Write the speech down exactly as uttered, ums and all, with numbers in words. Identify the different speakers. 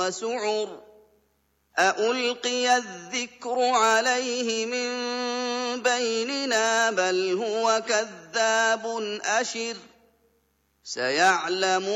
Speaker 1: وسعر أألقي الذكر عليه من بيننا بل هو كذاب أشر سيعلمون